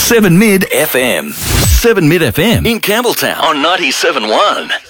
7 Mid FM. 7 Mid FM in Campbelltown on 97.1.